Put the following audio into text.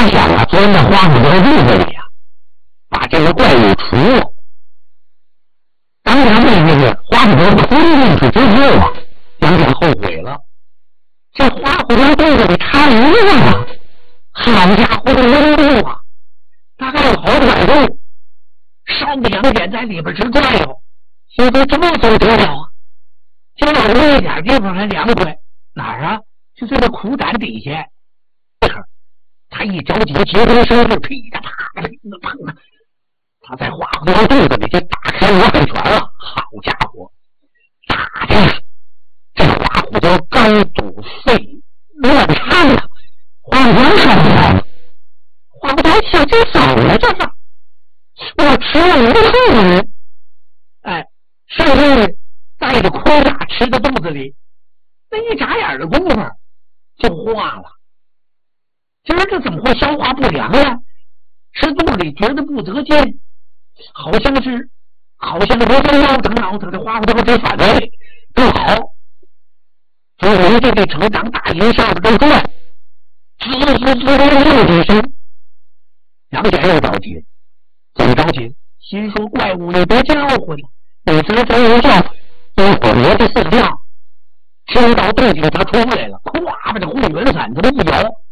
想啊，钻到花骨朵肚子里啊，把这个怪物除了。当他被那个花骨朵吞进去之后啊，杨戬后悔了。这花骨朵肚子里插一个啊，好家伙的温度啊，大概有好几百度，烧的杨戬在里边直转悠。现在这么走得了啊？就有那点地方还凉快，哪儿啊？就在这苦胆底下。他一着急，急中生智，噼里啪啦，砰的，他在花骨朵肚子里就打开罗汉拳了。好家伙，打的呀！这花骨朵肝肚肺乱颤了，花骨朵受不了了。花骨朵想这怎么了？这是我吃了无数的人，哎，甚至带着盔甲吃到肚子里，那一眨眼的功夫就化了。今儿这怎么会消化不良呀？吃肚子里觉得不得劲，好像是罗根闹腾的花骨朵直反胃不好。所以这个城长大营上的正转，滋几声。杨戬又着急，怎么着急？心说怪物你别叫唤了，你滋滋一叫，一会儿这四个调听到动静他出来了，咵把这护云伞这么一摇，